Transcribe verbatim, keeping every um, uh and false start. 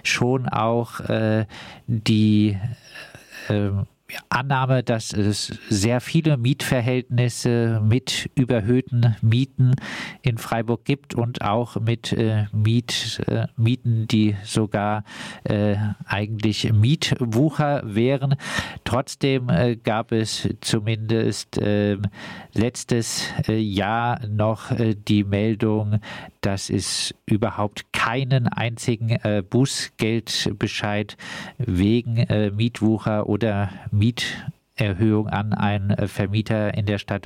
schon auch äh, die äh, Annahme, dass es sehr viele Mietverhältnisse mit überhöhten Mieten in Freiburg gibt und auch mit äh, Miet, äh, Mieten, die sogar äh, eigentlich Mietwucher wären. Trotzdem äh, gab es zumindest äh, letztes äh, Jahr noch äh, die Meldung, dass es überhaupt keinen einzigen äh, Bußgeldbescheid wegen äh, Mietwucher oder Mieterhöhung an einen Vermieter in der Stadt